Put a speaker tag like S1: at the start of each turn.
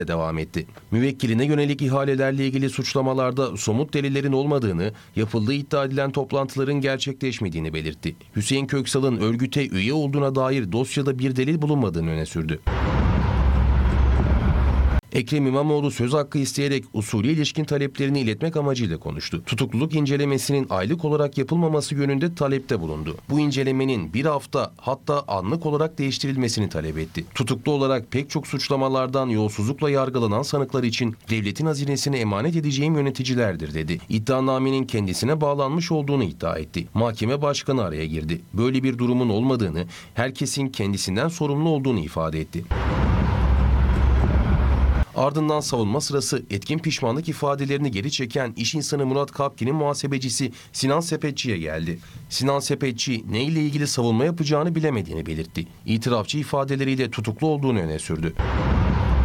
S1: devam etti. Müvekkiline yönelik ihalelerle ilgili suçlamalarda somut delillerin olmadığını, yapıldığı iddia edilen toplantıların gerçekleşmediğini belirtti. Hüseyin Köksal'ın örgüte üye olduğuna dair dosyada bir delil bulunmadığını öne sürdü. Ekrem İmamoğlu söz hakkı isteyerek usulü ilişkin taleplerini iletmek amacıyla konuştu. Tutukluluk incelemesinin aylık olarak yapılmaması yönünde talepte bulundu. Bu incelemenin bir hafta hatta anlık olarak değiştirilmesini talep etti. Tutuklu olarak pek çok suçlamalardan yolsuzlukla yargılanan sanıklar için devletin hazinesine emanet edeceğim yöneticilerdir dedi. İddianamenin kendisine bağlanmış olduğunu iddia etti. Mahkeme başkanı araya girdi. Böyle bir durumun olmadığını, herkesin kendisinden sorumlu olduğunu ifade etti. Ardından savunma sırası etkin pişmanlık ifadelerini geri çeken iş insanı Murat Kapki'nin muhasebecisi Sinan Sepetçi'ye geldi. Sinan Sepetçi ne ile ilgili savunma yapacağını bilemediğini belirtti. İtirafçı ifadeleriyle tutuklu olduğunu öne sürdü.